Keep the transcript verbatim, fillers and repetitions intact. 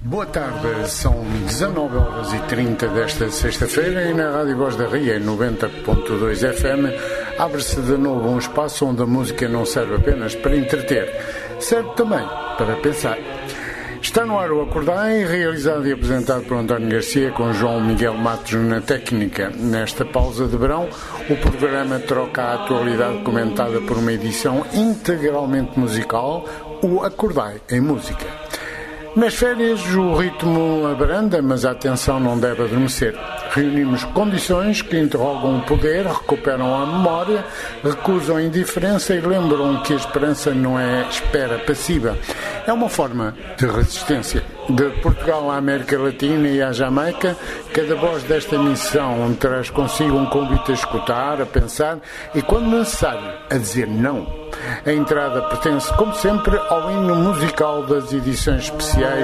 Boa tarde, são dezanove horas e trinta desta sexta-feira e na Rádio Voz da Ria, noventa ponto dois F M, abre-se de novo um espaço onde a música não serve apenas para entreter, serve também para pensar. Está no ar o Acordai, realizado e apresentado por António Garcia com João Miguel Matos na técnica. Nesta pausa de verão, o programa troca a atualidade comentada por uma edição integralmente musical, o Acordai em música. Nas férias o ritmo abranda, mas a atenção não deve adormecer. Reunimos condições que interrogam o poder, recuperam a memória, recusam a indiferença e lembram que a esperança não é espera passiva. É uma forma de resistência. De Portugal à América Latina e à Jamaica, cada voz desta missão traz consigo um convite a escutar, a pensar e, quando necessário, a dizer não. A entrada pertence, como sempre, ao hino musical das edições especiais